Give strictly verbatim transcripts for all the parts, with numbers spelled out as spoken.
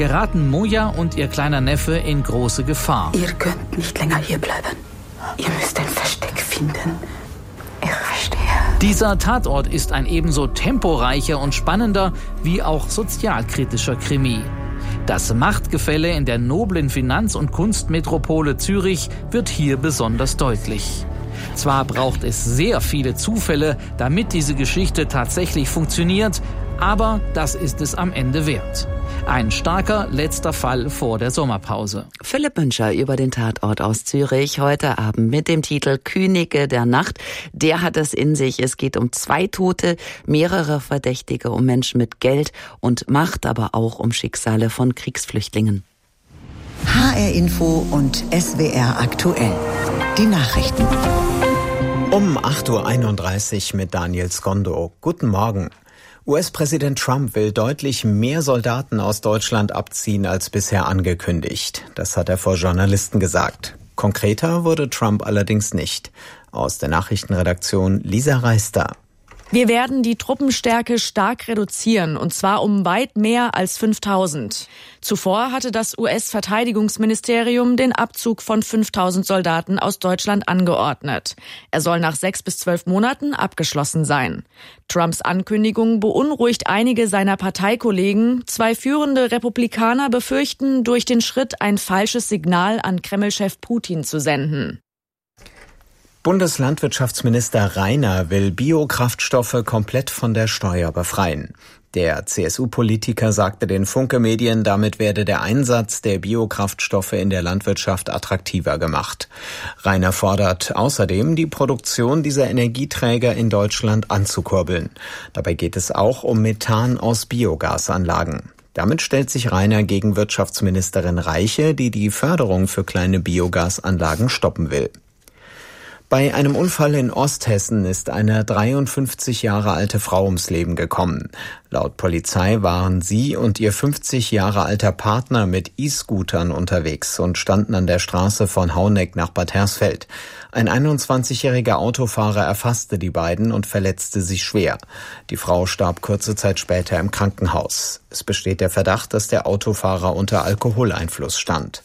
geraten Moja und ihr kleiner Neffe in große Gefahr. Ihr könnt nicht länger hier bleiben. Ihr müsst ein Versteck finden. Ich verstehe. Dieser Tatort ist ein ebenso temporeicher und spannender wie auch sozialkritischer Krimi. Das Machtgefälle in der noblen Finanz- und Kunstmetropole Zürich wird hier besonders deutlich. Zwar braucht es sehr viele Zufälle, damit diese Geschichte tatsächlich funktioniert, aber das ist es am Ende wert. Ein starker letzter Fall vor der Sommerpause. Philipp Müncher über den Tatort aus Zürich heute Abend mit dem Titel Könige der Nacht. Der hat es in sich. Es geht um zwei Tote, mehrere Verdächtige, um Menschen mit Geld und Macht, aber auch um Schicksale von Kriegsflüchtlingen. H R Info und S W R aktuell. Die Nachrichten. Um acht Uhr einunddreißig mit Daniel Skondo. Guten Morgen. U S-Präsident Trump will deutlich mehr Soldaten aus Deutschland abziehen als bisher angekündigt. Das hat er vor Journalisten gesagt. Konkreter wurde Trump allerdings nicht. Aus der Nachrichtenredaktion Lisa Reister. Wir werden die Truppenstärke stark reduzieren, und zwar um weit mehr als fünftausend. Zuvor hatte das U S-Verteidigungsministerium den Abzug von fünftausend Soldaten aus Deutschland angeordnet. Er soll nach sechs bis zwölf Monaten abgeschlossen sein. Trumps Ankündigung beunruhigt einige seiner Parteikollegen. Zwei führende Republikaner befürchten, durch den Schritt ein falsches Signal an Kreml-Chef Putin zu senden. Bundeslandwirtschaftsminister Reiner will Biokraftstoffe komplett von der Steuer befreien. Der C S U-Politiker sagte den Funke-Medien, damit werde der Einsatz der Biokraftstoffe in der Landwirtschaft attraktiver gemacht. Reiner fordert außerdem, die Produktion dieser Energieträger in Deutschland anzukurbeln. Dabei geht es auch um Methan aus Biogasanlagen. Damit stellt sich Reiner gegen Wirtschaftsministerin Reiche, die die Förderung für kleine Biogasanlagen stoppen will. Bei einem Unfall in Osthessen ist eine dreiundfünfzig Jahre alte Frau ums Leben gekommen. Laut Polizei waren sie und ihr fünfzig Jahre alter Partner mit E-Scootern unterwegs und standen an der Straße von Hauneck nach Bad Hersfeld. Ein einundzwanzigjähriger Autofahrer erfasste die beiden und verletzte sie schwer. Die Frau starb kurze Zeit später im Krankenhaus. Es besteht der Verdacht, dass der Autofahrer unter Alkoholeinfluss stand.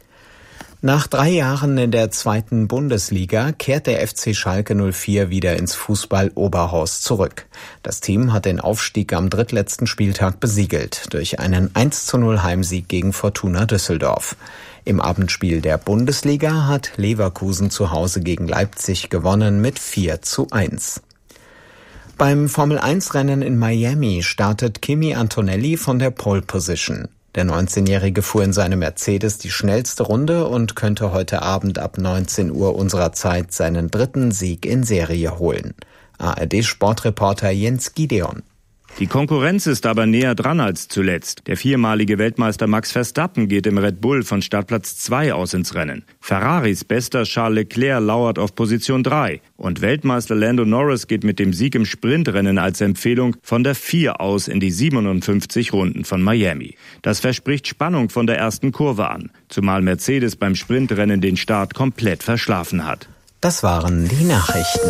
Nach drei Jahren in der zweiten Bundesliga kehrt der F C Schalke null vier wieder ins Fußball-Oberhaus zurück. Das Team hat den Aufstieg am drittletzten Spieltag besiegelt durch einen eins zu null Heimsieg gegen Fortuna Düsseldorf. Im Abendspiel der Bundesliga hat Leverkusen zu Hause gegen Leipzig gewonnen mit vier zu eins. Beim Formel eins Rennen in Miami startet Kimi Antonelli von der Pole Position. Der neunzehnjährige fuhr in seinem Mercedes die schnellste Runde und könnte heute Abend ab neunzehn Uhr unserer Zeit seinen dritten Sieg in Serie holen. A R D-Sportreporter Jens Gideon. Die Konkurrenz ist aber näher dran als zuletzt. Der viermalige Weltmeister Max Verstappen geht im Red Bull von Startplatz zwei aus ins Rennen. Ferraris bester Charles Leclerc lauert auf Position drei. Und Weltmeister Lando Norris geht mit dem Sieg im Sprintrennen als Empfehlung von der vier aus in die siebenundfünfzig Runden von Miami. Das verspricht Spannung von der ersten Kurve an, zumal Mercedes beim Sprintrennen den Start komplett verschlafen hat. Das waren die Nachrichten.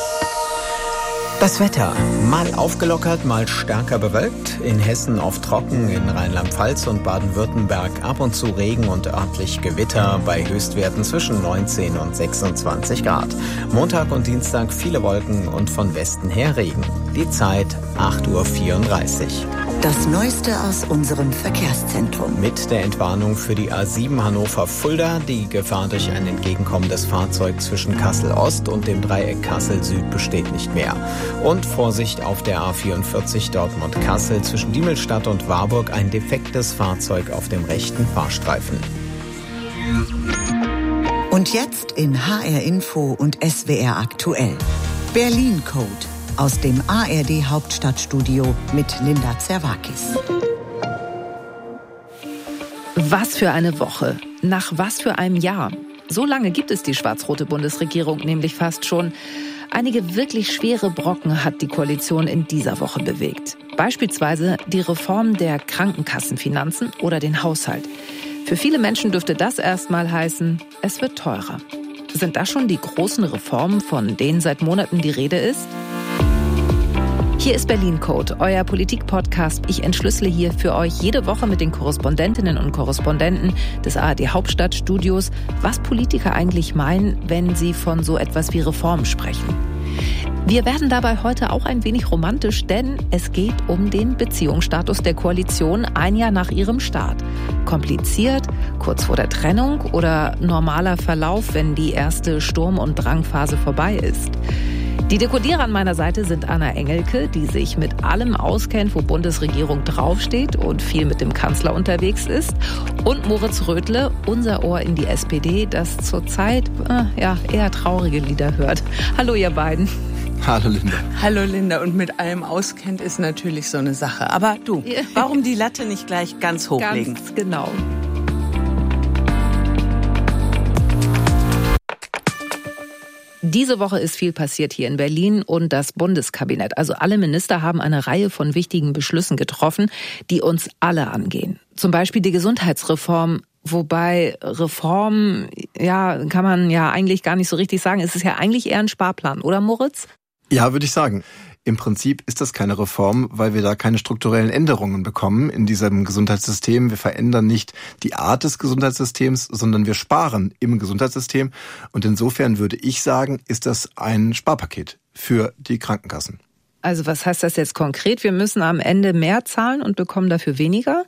Das Wetter. Mal aufgelockert, mal stärker bewölkt. In Hessen oft trocken, in Rheinland-Pfalz und Baden-Württemberg ab und zu Regen und örtlich Gewitter bei Höchstwerten zwischen neunzehn und sechsundzwanzig Grad. Montag und Dienstag viele Wolken und von Westen her Regen. Die Zeit acht Uhr vierunddreißig. Das Neueste aus unserem Verkehrszentrum. Mit der Entwarnung für die A sieben Hannover-Fulda. Die Gefahr durch ein entgegenkommendes Fahrzeug zwischen Kassel-Ost und dem Dreieck Kassel-Süd besteht nicht mehr. Und Vorsicht auf der A vierundvierzig Dortmund-Kassel zwischen Diemelstadt und Warburg, ein defektes Fahrzeug auf dem rechten Fahrstreifen. Und jetzt in H R Info und S W R aktuell. Berlin Code aus dem A R D Hauptstadtstudio mit Linda Zerwakis. Was für eine Woche. Nach was für einem Jahr. So lange gibt es die schwarz-rote Bundesregierung nämlich fast schon. Einige wirklich schwere Brocken hat die Koalition in dieser Woche bewegt. Beispielsweise die Reform der Krankenkassenfinanzen oder den Haushalt. Für viele Menschen dürfte das erstmal heißen, es wird teurer. Sind das schon die großen Reformen, von denen seit Monaten die Rede ist? Hier ist Berlin Code, euer Politik-Podcast. Ich entschlüssele hier für euch jede Woche mit den Korrespondentinnen und Korrespondenten des A R D Hauptstadtstudios, was Politiker eigentlich meinen, wenn sie von so etwas wie Reform sprechen. Wir werden dabei heute auch ein wenig romantisch, denn es geht um den Beziehungsstatus der Koalition ein Jahr nach ihrem Start. Kompliziert, kurz vor der Trennung oder normaler Verlauf, wenn die erste Sturm- und Drangphase vorbei ist. Die Dekodierer an meiner Seite sind Anna Engelke, die sich mit allem auskennt, wo Bundesregierung draufsteht und viel mit dem Kanzler unterwegs ist. Und Moritz Rödle, unser Ohr in die S P D, das zurzeit äh, ja, eher traurige Lieder hört. Hallo ihr beiden. Hallo Linda. Hallo Linda. Und mit allem auskennt ist natürlich so eine Sache. Aber du, warum die Latte nicht gleich ganz hochlegen? Ganz genau. Diese Woche ist viel passiert hier in Berlin und das Bundeskabinett. Also alle Minister haben eine Reihe von wichtigen Beschlüssen getroffen, die uns alle angehen. Zum Beispiel die Gesundheitsreform. Wobei Reform, ja, kann man ja eigentlich gar nicht so richtig sagen. Es ist ja eigentlich eher ein Sparplan, oder Moritz? Ja, würde ich sagen. Im Prinzip ist das keine Reform, weil wir da keine strukturellen Änderungen bekommen in diesem Gesundheitssystem. Wir verändern nicht die Art des Gesundheitssystems, sondern wir sparen im Gesundheitssystem. Und insofern würde ich sagen, ist das ein Sparpaket für die Krankenkassen. Also was heißt das jetzt konkret? Wir müssen am Ende mehr zahlen und bekommen dafür weniger?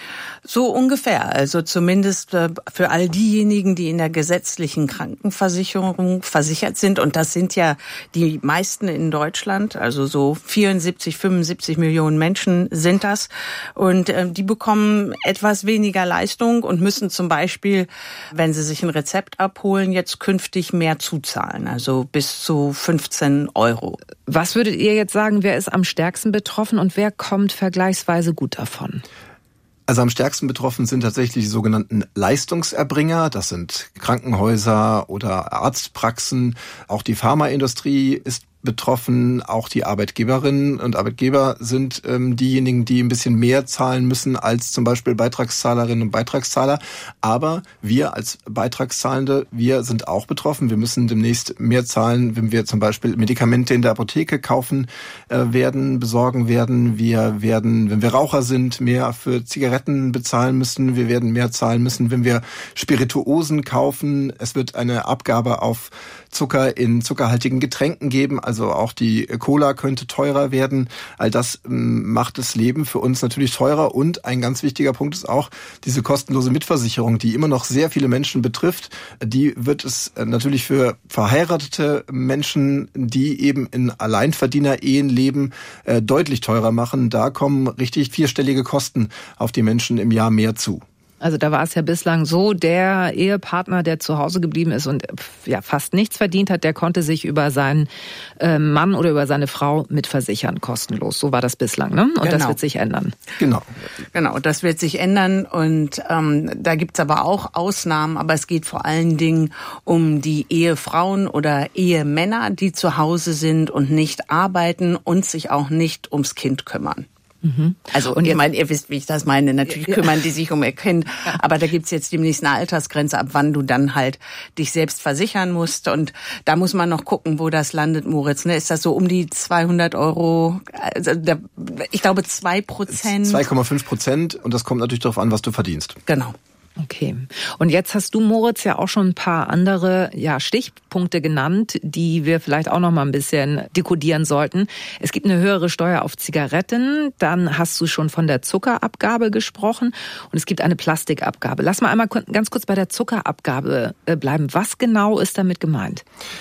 So ungefähr. Also zumindest für all diejenigen, die in der gesetzlichen Krankenversicherung versichert sind. Und das sind ja die meisten in Deutschland. Also so vierundsiebzig, fünfundsiebzig Millionen Menschen sind das. Und die bekommen etwas weniger Leistung und müssen zum Beispiel, wenn sie sich ein Rezept abholen, jetzt künftig mehr zuzahlen. Also bis zu fünfzehn Euro. Was würdet ihr jetzt sagen, wer ist am stärksten betroffen und wer kommt vergleichsweise gut davon? Also am stärksten betroffen sind tatsächlich die sogenannten Leistungserbringer. Das sind Krankenhäuser oder Arztpraxen. Auch die Pharmaindustrie ist betroffen. Auch die Arbeitgeberinnen und Arbeitgeber sind ähm, diejenigen, die ein bisschen mehr zahlen müssen als zum Beispiel Beitragszahlerinnen und Beitragszahler. Aber wir als Beitragszahlende, wir sind auch betroffen. Wir müssen demnächst mehr zahlen, wenn wir zum Beispiel Medikamente in der Apotheke kaufen äh, werden, besorgen werden. Wir werden, wenn wir Raucher sind, mehr für Zigaretten bezahlen müssen. Wir werden mehr zahlen müssen, wenn wir Spirituosen kaufen. Es wird eine Abgabe auf Zucker in zuckerhaltigen Getränken geben. Also auch die Cola könnte teurer werden. All das ähm, macht das Leben für uns natürlich teurer. Und ein ganz wichtiger Punkt ist auch diese kostenlose Mitversicherung, die immer noch sehr viele Menschen betrifft. Die wird es natürlich für verheiratete Menschen, die eben in Alleinverdiener-Ehen leben, äh, deutlich teurer machen. Da kommen richtig vierstellige Kosten auf die Menschen im Jahr mehr zu. Also da war es ja bislang so, der Ehepartner, der zu Hause geblieben ist und ja fast nichts verdient hat, der konnte sich über seinen äh, Mann oder über seine Frau mitversichern, kostenlos. So war das bislang, ne? Und genau. Das wird sich ändern. Genau. Genau, das wird sich ändern und ähm, da gibt's aber auch Ausnahmen, aber es geht vor allen Dingen um die Ehefrauen oder Ehemänner, die zu Hause sind und nicht arbeiten und sich auch nicht ums Kind kümmern. Also, und ich meine, ihr wisst, wie ich das meine. Natürlich kümmern die sich um ihr Kind. Aber da gibt's jetzt demnächst eine Altersgrenze, ab wann du dann halt dich selbst versichern musst. Und da muss man noch gucken, wo das landet, Moritz. Ne? Ist das so um die zweihundert Euro? Also da, ich glaube zwei Prozent. zwei Komma fünf Prozent. Und das kommt natürlich darauf an, was du verdienst. Genau. Okay. Und jetzt hast du, Moritz, ja auch schon ein paar andere ja, Stichpunkte genannt, die wir vielleicht auch noch mal ein bisschen dekodieren sollten. Es gibt eine höhere Steuer auf Zigaretten, dann hast du schon von der Zuckerabgabe gesprochen und es gibt eine Plastikabgabe. Lass mal einmal ganz kurz bei der Zuckerabgabe bleiben. Was genau ist damit gemeint?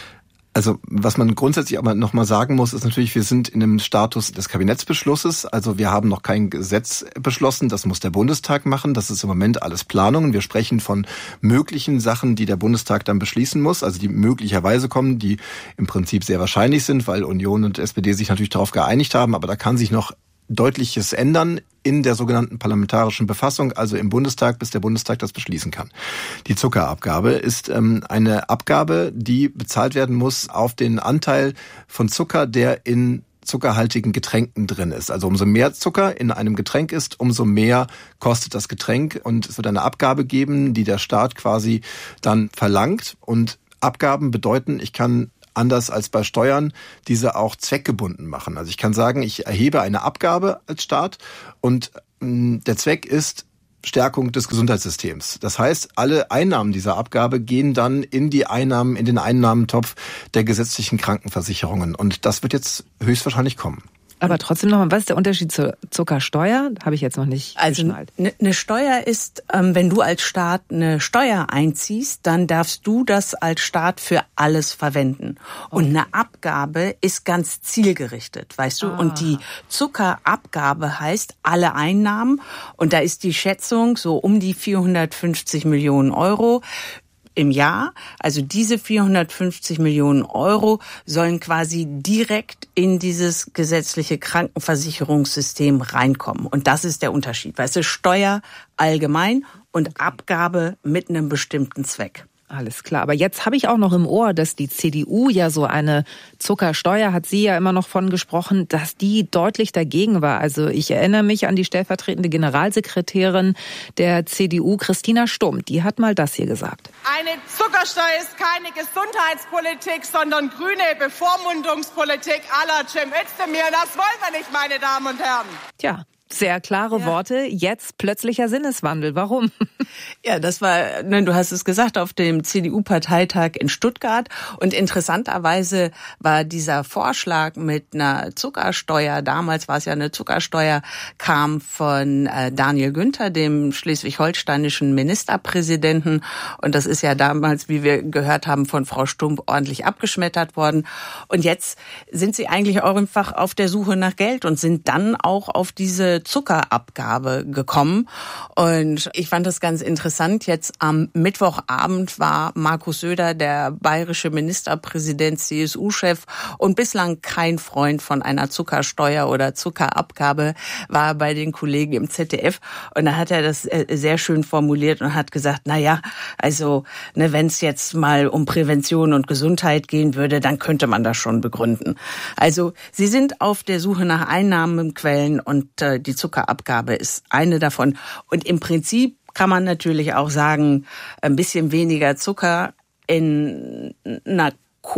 Also was man grundsätzlich aber noch mal sagen muss, ist natürlich, wir sind in einem Status des Kabinettsbeschlusses. Also wir haben noch kein Gesetz beschlossen, das muss der Bundestag machen. Das ist im Moment alles Planungen. Wir sprechen von möglichen Sachen, die der Bundestag dann beschließen muss, also die möglicherweise kommen, die im Prinzip sehr wahrscheinlich sind, weil Union und S P D sich natürlich darauf geeinigt haben. Aber da kann sich noch Deutliches ändern in der sogenannten parlamentarischen Befassung, also im Bundestag, bis der Bundestag das beschließen kann. Die Zuckerabgabe ist ähm, eine Abgabe, die bezahlt werden muss auf den Anteil von Zucker, der in zuckerhaltigen Getränken drin ist. Also umso mehr Zucker in einem Getränk ist, umso mehr kostet das Getränk. Und es wird eine Abgabe geben, die der Staat quasi dann verlangt. Und Abgaben bedeuten, ich kann anders als bei Steuern, diese auch zweckgebunden machen. Also ich kann sagen, ich erhebe eine Abgabe als Staat und mh, der Zweck ist Stärkung des Gesundheitssystems. Das heißt, alle Einnahmen dieser Abgabe gehen dann in die Einnahmen, in den Einnahmentopf der gesetzlichen Krankenversicherungen. Und das wird jetzt höchstwahrscheinlich kommen. Aber trotzdem nochmal, was ist der Unterschied zur Zuckersteuer? Habe ich jetzt noch nicht also geschnallt. Also eine Steuer ist, ähm, wenn du als Staat eine Steuer einziehst, dann darfst du das als Staat für alles verwenden. Und okay. eine Abgabe ist ganz zielgerichtet, weißt du? Ah. Und die Zuckerabgabe heißt alle Einnahmen. Und da ist die Schätzung so um die vierhundertfünfzig Millionen Euro. Im Jahr. Also diese vierhundertfünfzig Millionen Euro sollen quasi direkt in dieses gesetzliche Krankenversicherungssystem reinkommen. Und das ist der Unterschied. Weißt du, Steuer allgemein und Abgabe mit einem bestimmten Zweck. Alles klar. Aber jetzt habe ich auch noch im Ohr, dass die C D U ja so eine Zuckersteuer, hat sie ja immer noch von gesprochen, dass die deutlich dagegen war. Also ich erinnere mich an die stellvertretende Generalsekretärin der C D U, Christina Stumm. Die hat mal das hier gesagt. Eine Zuckersteuer ist keine Gesundheitspolitik, sondern grüne Bevormundungspolitik à la Cem Özdemir. Das wollen wir nicht, meine Damen und Herren. Tja. Sehr klare ja. Worte, jetzt plötzlicher Sinneswandel. Warum? Ja, das war, ne, du hast es gesagt, auf dem C D U-Parteitag in Stuttgart. Und interessanterweise war dieser Vorschlag mit einer Zuckersteuer, damals war es ja eine Zuckersteuer, kam von äh, Daniel Günther, dem schleswig-holsteinischen Ministerpräsidenten. Und das ist ja damals, wie wir gehört haben, von Frau Stumpf ordentlich abgeschmettert worden. Und jetzt sind sie eigentlich auch einfach auf der Suche nach Geld und sind dann auch auf diese Zuckerabgabe gekommen. Und ich fand das ganz interessant. Jetzt am Mittwochabend war Markus Söder, der bayerische Ministerpräsident, C S U-Chef und bislang kein Freund von einer Zuckersteuer oder Zuckerabgabe, war bei den Kollegen im Z D F. Und da hat er das sehr schön formuliert und hat gesagt, na ja, also ne, wenn es jetzt mal um Prävention und Gesundheit gehen würde, dann könnte man das schon begründen. Also sie sind auf der Suche nach Einnahmenquellen und äh, die Zuckerabgabe ist eine davon. Und im Prinzip kann man natürlich auch sagen, ein bisschen weniger Zucker in einer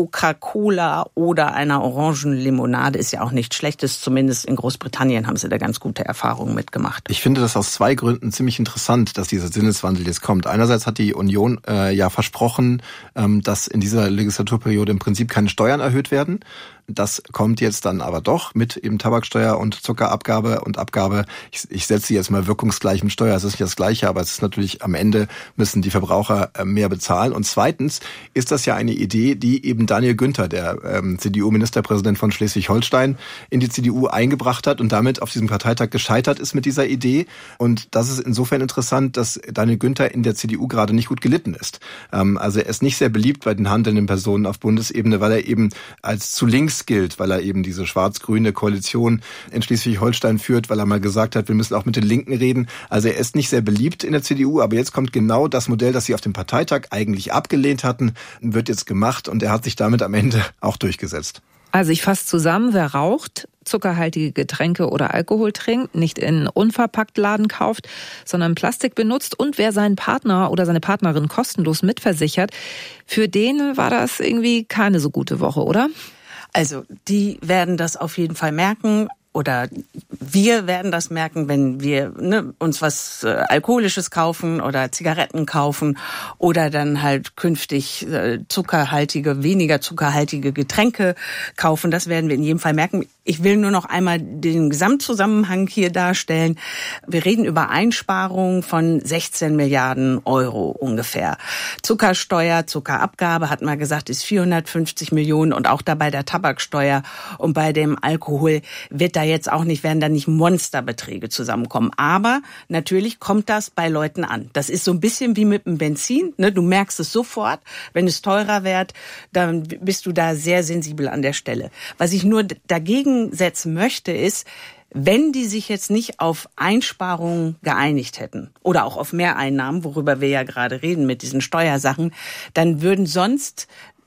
Coca-Cola oder einer Orangenlimonade ist ja auch nichts Schlechtes. Zumindest in Großbritannien haben sie da ganz gute Erfahrungen mitgemacht. Ich finde das aus zwei Gründen ziemlich interessant, dass dieser Sinneswandel jetzt kommt. Einerseits hat die Union äh, ja versprochen, ähm, dass in dieser Legislaturperiode im Prinzip keine Steuern erhöht werden. Das kommt jetzt dann aber doch mit eben Tabaksteuer und Zuckerabgabe und Abgabe. Ich, ich setze sie jetzt mal wirkungsgleich mit Steuer. Es ist nicht das Gleiche, aber es ist natürlich, am Ende müssen die Verbraucher mehr bezahlen. Und zweitens ist das ja eine Idee, die eben Daniel Günther, der ähm, C D U-Ministerpräsident von Schleswig-Holstein, in die C D U eingebracht hat und damit auf diesem Parteitag gescheitert ist mit dieser Idee. Und das ist insofern interessant, dass Daniel Günther in der C D U gerade nicht gut gelitten ist. Ähm, also er ist nicht sehr beliebt bei den handelnden Personen auf Bundesebene, weil er eben als zu links gilt, weil er eben diese schwarz-grüne Koalition in Schleswig-Holstein führt, weil er mal gesagt hat, wir müssen auch mit den Linken reden. Also er ist nicht sehr beliebt in der C D U, aber jetzt kommt genau das Modell, das sie auf dem Parteitag eigentlich abgelehnt hatten, wird jetzt gemacht und er hat sich damit am Ende auch durchgesetzt. Also ich fasse zusammen, wer raucht, zuckerhaltige Getränke oder Alkohol trinkt, nicht in Unverpacktladen kauft, sondern Plastik benutzt und wer seinen Partner oder seine Partnerin kostenlos mitversichert, für den war das irgendwie keine so gute Woche, oder? Also die werden das auf jeden Fall merken. Oder wir werden das merken, wenn wir ne, uns was äh, Alkoholisches kaufen oder Zigaretten kaufen oder dann halt künftig äh, zuckerhaltige, weniger zuckerhaltige Getränke kaufen. Das werden wir in jedem Fall merken. Ich will nur noch einmal den Gesamtzusammenhang hier darstellen. Wir reden über Einsparungen von sechzehn Milliarden Euro ungefähr. Zuckersteuer, Zuckerabgabe, hat man gesagt, ist vierhundertfünfzig Millionen und auch dabei der Tabaksteuer. Und bei dem Alkohol wird da jetzt auch nicht, werden da nicht Monsterbeträge zusammenkommen. Aber natürlich kommt das bei Leuten an. Das ist so ein bisschen wie mit dem Benzin. Ne? Du merkst es sofort. Wenn es teurer wird, dann bist du da sehr sensibel an der Stelle. Was ich nur dagegen setzen möchte, ist, wenn die sich jetzt nicht auf Einsparungen geeinigt hätten oder auch auf Mehreinnahmen, worüber wir ja gerade reden mit diesen Steuersachen, dann würden sonst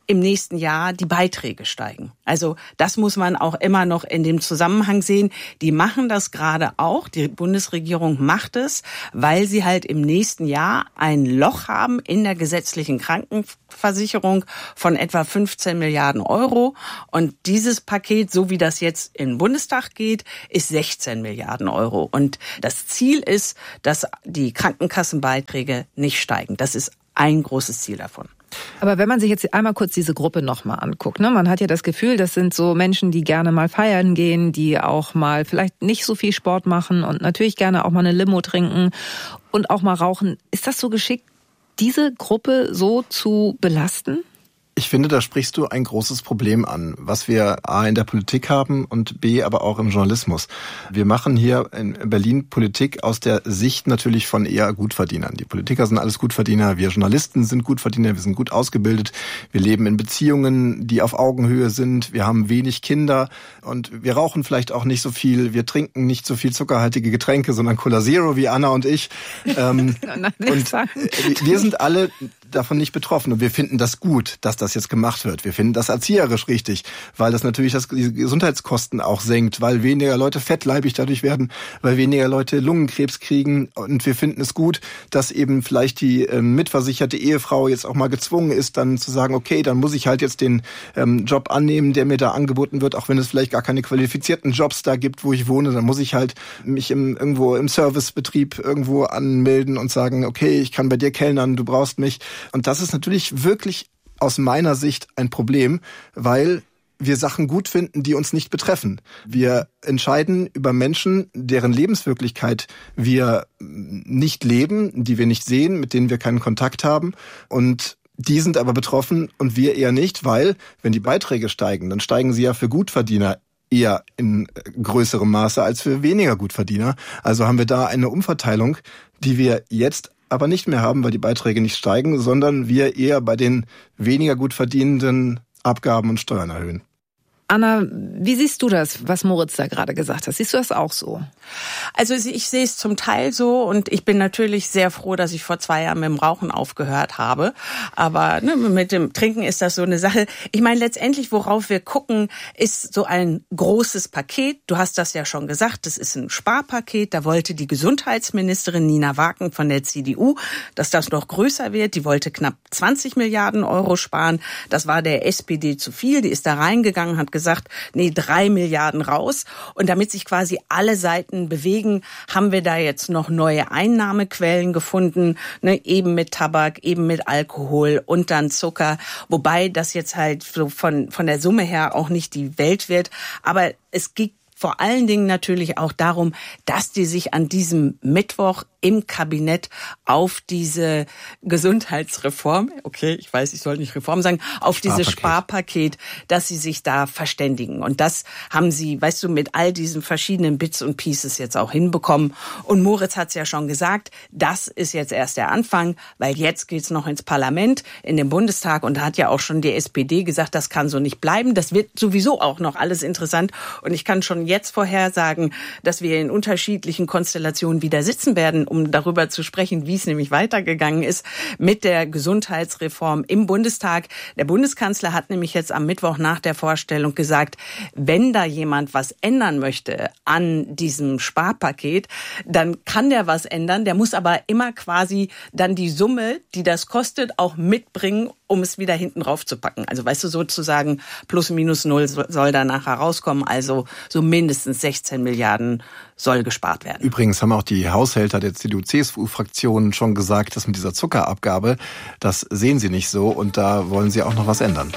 im nächsten Jahr die Beiträge steigen. Also das muss man auch immer noch in dem Zusammenhang sehen. Die machen das gerade auch, die Bundesregierung macht es, weil sie halt im nächsten Jahr ein Loch haben in der gesetzlichen Krankenversicherung von etwa fünfzehn Milliarden Euro. Und dieses Paket, so wie das jetzt in den Bundestag geht, ist sechzehn Milliarden Euro. Und das Ziel ist, dass die Krankenkassenbeiträge nicht steigen. Das ist ein großes Ziel davon. Aber wenn man sich jetzt einmal kurz diese Gruppe nochmal anguckt, ne, man hat ja das Gefühl, das sind so Menschen, die gerne mal feiern gehen, die auch mal vielleicht nicht so viel Sport machen und natürlich gerne auch mal eine Limo trinken und auch mal rauchen. Ist das so geschickt, diese Gruppe so zu belasten? Ich finde, da sprichst du ein großes Problem an, was wir A in der Politik haben und B aber auch im Journalismus. Wir machen hier in Berlin Politik aus der Sicht natürlich von eher Gutverdienern. Die Politiker sind alles Gutverdiener, wir Journalisten sind Gutverdiener, wir sind gut ausgebildet, wir leben in Beziehungen, die auf Augenhöhe sind, wir haben wenig Kinder und wir rauchen vielleicht auch nicht so viel, wir trinken nicht so viel zuckerhaltige Getränke, sondern Cola Zero wie Anna und ich. Ähm, und wir sind alle davon nicht betroffen und wir finden das gut, dass das jetzt gemacht wird. Wir finden das erzieherisch richtig, weil das natürlich das, die Gesundheitskosten auch senkt, weil weniger Leute fettleibig dadurch werden, weil weniger Leute Lungenkrebs kriegen und wir finden es gut, dass eben vielleicht die äh, mitversicherte Ehefrau jetzt auch mal gezwungen ist, dann zu sagen, okay, dann muss ich halt jetzt den ähm, Job annehmen, der mir da angeboten wird, auch wenn es vielleicht gar keine qualifizierten Jobs da gibt, wo ich wohne, dann muss ich halt mich im, irgendwo im Servicebetrieb irgendwo anmelden und sagen, okay, ich kann bei dir kellnern, du brauchst mich. Und das ist natürlich wirklich aus meiner Sicht ein Problem, weil wir Sachen gut finden, die uns nicht betreffen. Wir entscheiden über Menschen, deren Lebenswirklichkeit wir nicht leben, die wir nicht sehen, mit denen wir keinen Kontakt haben. Und die sind aber betroffen und wir eher nicht, weil, wenn die Beiträge steigen, dann steigen sie ja für Gutverdiener eher in größerem Maße als für weniger Gutverdiener. Also haben wir da eine Umverteilung, die wir jetzt aber nicht mehr haben, weil die Beiträge nicht steigen, sondern wir eher bei den weniger gut verdienenden Abgaben und Steuern erhöhen. Anna, wie siehst du das, was Moritz da gerade gesagt hat? Siehst du das auch so? Also ich sehe es zum Teil so und ich bin natürlich sehr froh, dass ich vor zwei Jahren mit dem Rauchen aufgehört habe. Aber ne, mit dem Trinken ist das so eine Sache. Ich meine, letztendlich, worauf wir gucken, ist so ein großes Paket. Du hast das ja schon gesagt, das ist ein Sparpaket. Da wollte die Gesundheitsministerin Nina Wagen von der C D U, dass das noch größer wird. Die wollte knapp zwanzig Milliarden Euro sparen. Das war der S P D zu viel. Die ist da reingegangen, hat gesagt, gesagt, nee, drei Milliarden raus. Und damit sich quasi alle Seiten bewegen, haben wir da jetzt noch neue Einnahmequellen gefunden, ne, eben mit Tabak, eben mit Alkohol und dann Zucker. Wobei das jetzt halt so von, von der Summe her auch nicht die Welt wird. Aber es geht vor allen Dingen natürlich auch darum, dass die sich an diesem Mittwoch im Kabinett auf diese Gesundheitsreform, okay, ich weiß, ich soll nicht Reform sagen, auf Sparpaket. dieses Sparpaket, dass sie sich da verständigen. Und das haben sie, weißt du, mit all diesen verschiedenen Bits und Pieces jetzt auch hinbekommen. Und Moritz hat es ja schon gesagt, das ist jetzt erst der Anfang, weil jetzt geht's noch ins Parlament, in den Bundestag. Und da hat ja auch schon die S P D gesagt, das kann so nicht bleiben. Das wird sowieso auch noch alles interessant. Und ich kann schon jetzt vorhersagen, dass wir in unterschiedlichen Konstellationen wieder sitzen werden, um darüber zu sprechen, wie es nämlich weitergegangen ist mit der Gesundheitsreform im Bundestag. Der Bundeskanzler hat nämlich jetzt am Mittwoch nach der Vorstellung gesagt, wenn da jemand was ändern möchte an diesem Sparpaket, dann kann der was ändern. Der muss aber immer quasi dann die Summe, die das kostet, auch mitbringen, um es wieder hinten rauf zu packen. Also weißt du, sozusagen plus minus null soll da nachher rauskommen. Also so mindestens sechzehn Milliarden soll gespart werden. Übrigens haben auch die Haushälter der C D U C S U-Fraktion schon gesagt, dass mit dieser Zuckerabgabe, das sehen sie nicht so und da wollen sie auch noch was ändern.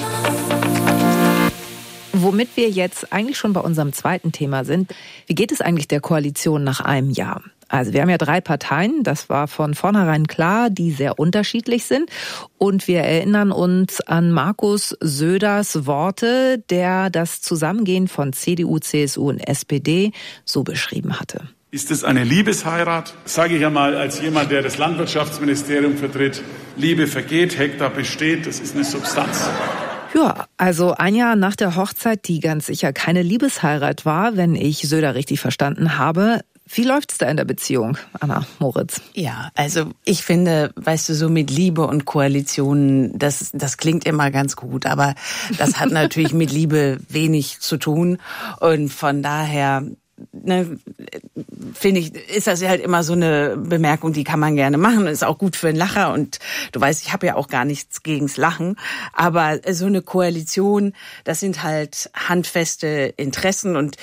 Womit wir jetzt eigentlich schon bei unserem zweiten Thema sind. Wie geht es eigentlich der Koalition nach einem Jahr? Also wir haben ja drei Parteien, das war von vornherein klar, die sehr unterschiedlich sind. Und wir erinnern uns an Markus Söders Worte, der das Zusammengehen von C D U, C S U und S P D so beschrieben hatte. Ist es eine Liebesheirat? Sage ich einmal als jemand, der das Landwirtschaftsministerium vertritt. Liebe vergeht, Hektar besteht, das ist eine Substanz. Ja, also ein Jahr nach der Hochzeit, die ganz sicher keine Liebesheirat war, wenn ich Söder richtig verstanden habe, Wie läuft's da in der Beziehung, Anna Moritz? Ja, also ich finde, weißt du, so mit Liebe und Koalitionen, das, das klingt immer ganz gut, aber das hat natürlich mit Liebe wenig zu tun und von daher, ne, finde ich, ist das halt immer so eine Bemerkung, die kann man gerne machen, ist auch gut für einen Lacher und du weißt, ich habe ja auch gar nichts gegens Lachen, aber so eine Koalition, das sind halt handfeste Interessen und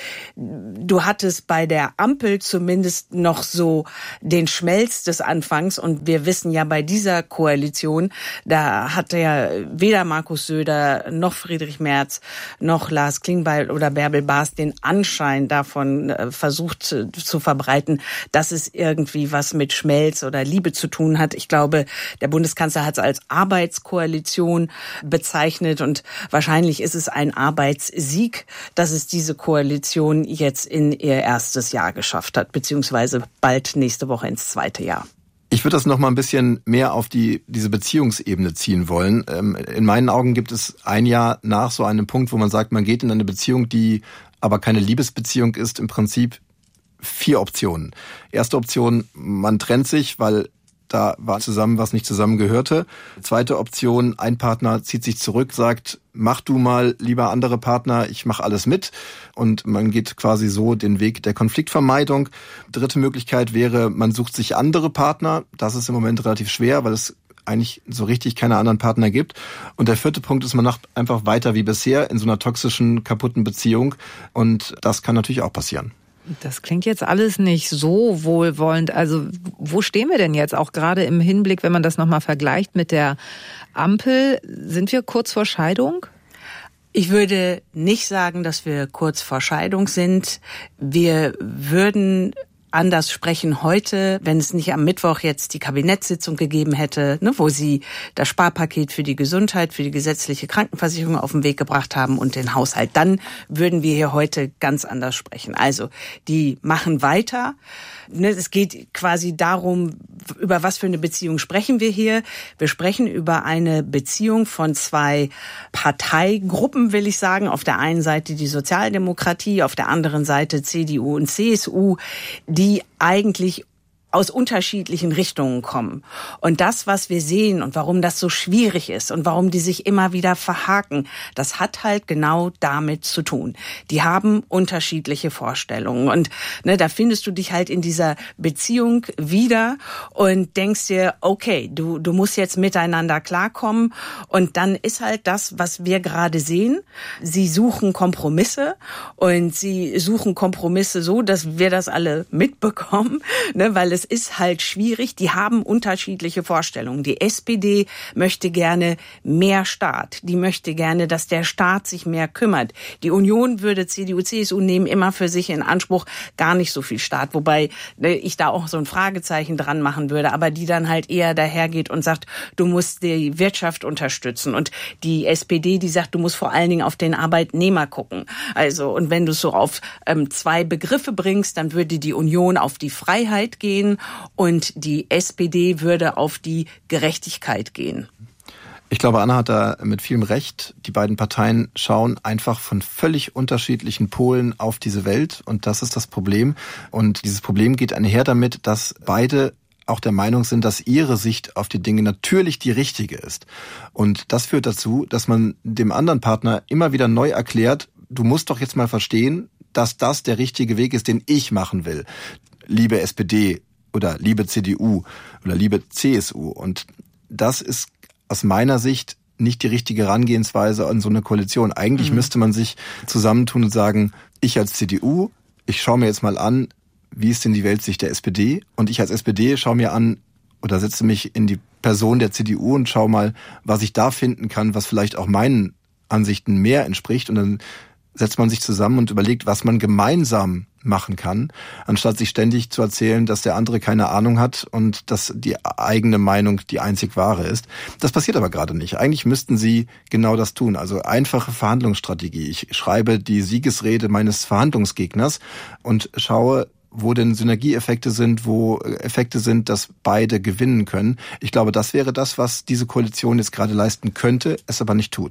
du hattest bei der Ampel zumindest noch so den Schmelz des Anfangs und wir wissen ja bei dieser Koalition, da hatte ja weder Markus Söder noch Friedrich Merz noch Lars Klingbeil oder Bärbel Baas den Anschein davon versucht zu verbreiten, dass es irgendwie was mit Schmelz oder Liebe zu tun hat. Ich glaube, der Bundeskanzler hat es als Arbeitskoalition bezeichnet und wahrscheinlich ist es ein Arbeitssieg, dass es diese Koalition jetzt in ihr erstes Jahr geschafft hat, beziehungsweise bald nächste Woche ins zweite Jahr. Ich würde das noch mal ein bisschen mehr auf die diese Beziehungsebene ziehen wollen. In meinen Augen gibt es ein Jahr nach so einem Punkt, wo man sagt, man geht in eine Beziehung, die aber keine Liebesbeziehung ist, im Prinzip vier Optionen. Erste Option, man trennt sich, weil da war zusammen, was nicht zusammengehörte. Zweite Option, ein Partner zieht sich zurück, sagt, mach du mal, lieber andere Partner, ich mach alles mit. Und man geht quasi so den Weg der Konfliktvermeidung. Dritte Möglichkeit wäre, man sucht sich andere Partner. Das ist im Moment relativ schwer, weil es eigentlich so richtig keine anderen Partner gibt. Und der vierte Punkt ist, man macht einfach weiter wie bisher in so einer toxischen, kaputten Beziehung. Und das kann natürlich auch passieren. Das klingt jetzt alles nicht so wohlwollend. Also wo stehen wir denn jetzt auch gerade im Hinblick, wenn man das nochmal vergleicht mit der Ampel? Sind wir kurz vor Scheidung? Ich würde nicht sagen, dass wir kurz vor Scheidung sind. Wir würden anders sprechen heute, wenn es nicht am Mittwoch jetzt die Kabinettssitzung gegeben hätte, ne, wo sie das Sparpaket für die Gesundheit, für die gesetzliche Krankenversicherung auf den Weg gebracht haben und den Haushalt. Dann würden wir hier heute ganz anders sprechen. Also die machen weiter. Ne, es geht quasi darum, über was für eine Beziehung sprechen wir hier. Wir sprechen über eine Beziehung von zwei Parteigruppen, will ich sagen. Auf der einen Seite die Sozialdemokratie, auf der anderen Seite C D U und C S U, die die eigentlich aus unterschiedlichen Richtungen kommen. Und das, was wir sehen und warum das so schwierig ist und warum die sich immer wieder verhaken, das hat halt genau damit zu tun. Die haben unterschiedliche Vorstellungen und ne, da findest du dich halt in dieser Beziehung wieder und denkst dir, okay, du du musst jetzt miteinander klarkommen und dann ist halt das, was wir gerade sehen. Sie suchen Kompromisse und sie suchen Kompromisse so, dass wir das alle mitbekommen, ne, weil es ist halt schwierig. Die haben unterschiedliche Vorstellungen. Die S P D möchte gerne mehr Staat. Die möchte gerne, dass der Staat sich mehr kümmert. Die Union würde, C D U, C S U nehmen immer für sich in Anspruch gar nicht so viel Staat. Wobei ich da auch so ein Fragezeichen dran machen würde. Aber die dann halt eher dahergeht und sagt, du musst die Wirtschaft unterstützen. Und die S P D, die sagt, du musst vor allen Dingen auf den Arbeitnehmer gucken. Also, und wenn du es so auf ähm, zwei Begriffe bringst, dann würde die Union auf die Freiheit gehen und die S P D würde auf die Gerechtigkeit gehen. Ich glaube, Anna hat da mit vielem Recht. Die beiden Parteien schauen einfach von völlig unterschiedlichen Polen auf diese Welt und das ist das Problem. Und dieses Problem geht einher damit, dass beide auch der Meinung sind, dass ihre Sicht auf die Dinge natürlich die richtige ist. Und das führt dazu, dass man dem anderen Partner immer wieder neu erklärt, du musst doch jetzt mal verstehen, dass das der richtige Weg ist, den ich machen will. Liebe S P D oder liebe C D U oder liebe C S U. Und das ist aus meiner Sicht nicht die richtige Herangehensweise an so eine Koalition. Eigentlich mhm. müsste man sich zusammentun und sagen, ich als C D U, ich schaue mir jetzt mal an, wie ist denn die Weltsicht der S P D? Und ich als S P D schaue mir an oder setze mich in die Person der C D U und schaue mal, was ich da finden kann, was vielleicht auch meinen Ansichten mehr entspricht. Und dann setzt man sich zusammen und überlegt, was man gemeinsam machen kann, anstatt sich ständig zu erzählen, dass der andere keine Ahnung hat und dass die eigene Meinung die einzig wahre ist. Das passiert aber gerade nicht. Eigentlich müssten sie genau das tun. Also einfache Verhandlungsstrategie. Ich schreibe die Siegesrede meines Verhandlungsgegners und schaue, wo denn Synergieeffekte sind, wo Effekte sind, dass beide gewinnen können. Ich glaube, das wäre das, was diese Koalition jetzt gerade leisten könnte, es aber nicht tut.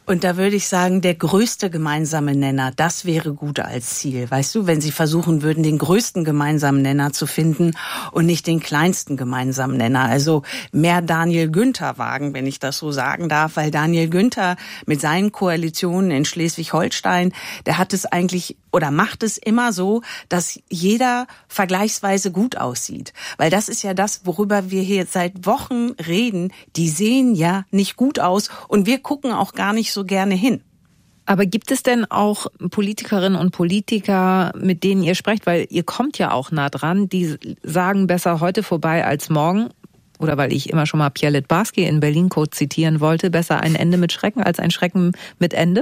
Und da würde ich sagen, der größte gemeinsame Nenner, das wäre gut als Ziel. Weißt du, wenn sie versuchen würden, den größten gemeinsamen Nenner zu finden und nicht den kleinsten gemeinsamen Nenner. Also mehr Daniel Günther wagen, wenn ich das so sagen darf, weil Daniel Günther mit seinen Koalitionen in Schleswig-Holstein, der hat es eigentlich oder macht es immer so, dass jeder vergleichsweise gut aussieht. Weil das ist ja das, worüber wir hier seit Wochen reden. Die sehen ja nicht gut aus und wir gucken auch gar nicht so gerne hin. Aber gibt es denn auch Politikerinnen und Politiker, mit denen ihr sprecht, weil ihr kommt ja auch nah dran, die sagen, besser heute vorbei als morgen? Oder weil ich immer schon mal Pierre Littbarski in Berlin Code zitieren wollte, besser ein Ende mit Schrecken als ein Schrecken mit Ende?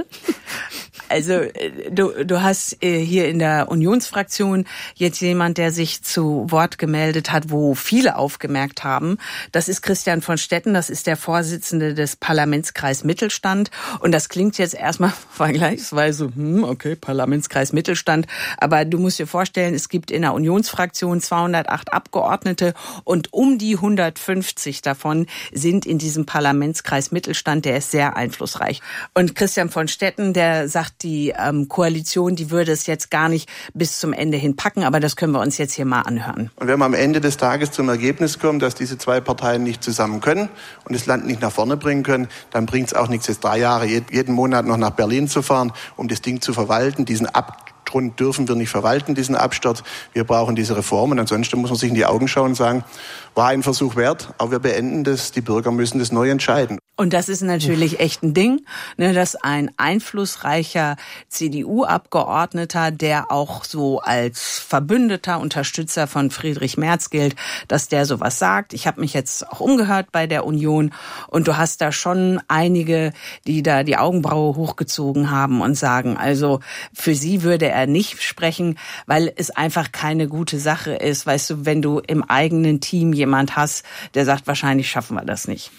Also du, du hast hier in der Unionsfraktion jetzt jemand, der sich zu Wort gemeldet hat, wo viele aufgemerkt haben. Das ist Christian von Stetten, das ist der Vorsitzende des Parlamentskreis Mittelstand. Und das klingt jetzt erstmal vergleichsweise, hm, okay, Parlamentskreis Mittelstand. Aber du musst dir vorstellen, es gibt in der Unionsfraktion zweihundertacht Abgeordnete und um die hundertfünfzig davon sind in diesem Parlamentskreis Mittelstand, der ist sehr einflussreich. Und Christian von Stetten, der sagt, die ähm, Koalition, die würde es jetzt gar nicht bis zum Ende hin packen, aber das können wir uns jetzt hier mal anhören. Und wenn wir am Ende des Tages zum Ergebnis kommen, dass diese zwei Parteien nicht zusammen können und das Land nicht nach vorne bringen können, dann bringt es auch nichts, jetzt drei Jahre jeden Monat noch nach Berlin zu fahren, um das Ding zu verwalten, diesen Abgrund dürfen wir nicht verwalten, diesen Absturz. Wir brauchen diese Reformen. Ansonsten muss man sich in die Augen schauen und sagen, war ein Versuch wert, aber wir beenden das. Die Bürger müssen das neu entscheiden. Und das ist natürlich echt ein Ding, ne, dass ein einflussreicher C D U-Abgeordneter, der auch so als verbündeter Unterstützer von Friedrich Merz gilt, dass der sowas sagt. Ich habe mich jetzt auch umgehört bei der Union und du hast da schon einige, die da die Augenbraue hochgezogen haben und sagen, also für sie würde er nicht sprechen, weil es einfach keine gute Sache ist. Weißt du, wenn du im eigenen Team jemand hast, der sagt, wahrscheinlich schaffen wir das nicht.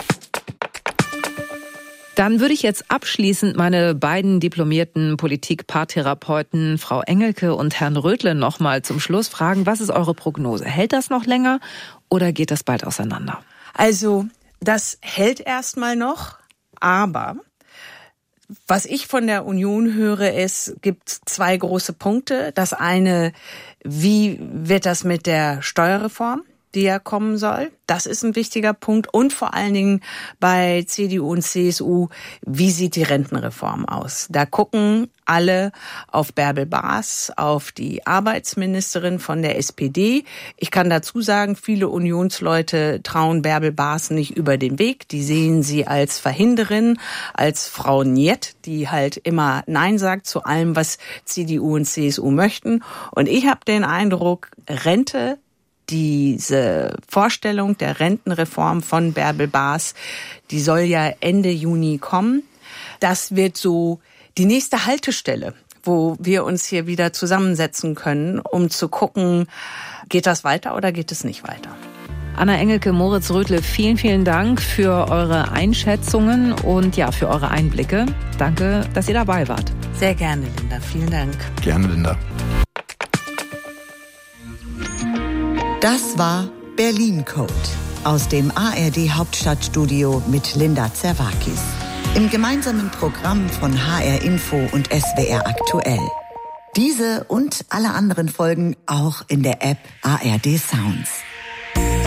Dann würde ich jetzt abschließend meine beiden diplomierten Politik-Paartherapeuten, Frau Engelke und Herrn Rödle, noch mal zum Schluss fragen, was ist eure Prognose? Hält das noch länger oder geht das bald auseinander? Also, das hält erstmal noch, aber was ich von der Union höre, es gibt zwei große Punkte. Das eine, wie wird das mit der Steuerreform, die ja kommen soll? Das ist ein wichtiger Punkt. Und vor allen Dingen bei C D U und C S U, wie sieht die Rentenreform aus? Da gucken alle auf Bärbel Baas, auf die Arbeitsministerin von der S P D. Ich kann dazu sagen, viele Unionsleute trauen Bärbel Baas nicht über den Weg. Die sehen sie als Verhinderin, als Frau Niet, die halt immer Nein sagt zu allem, was C D U und C S U möchten. Und ich habe den Eindruck, Rente, diese Vorstellung der Rentenreform von Bärbel Baas, die soll ja Ende Juni kommen. Das wird so die nächste Haltestelle, wo wir uns hier wieder zusammensetzen können, um zu gucken, geht das weiter oder geht es nicht weiter. Anna Engelke, Moritz Rödle, vielen, vielen Dank für eure Einschätzungen und ja, für eure Einblicke. Danke, dass ihr dabei wart. Sehr gerne, Linda. Vielen Dank. Gerne, Linda. Das war Berlin Code aus dem A R D Hauptstadtstudio mit Linda Zerwakis. Im gemeinsamen Programm von H R Info und S W R Aktuell. Diese und alle anderen Folgen auch in der App A R D Sounds.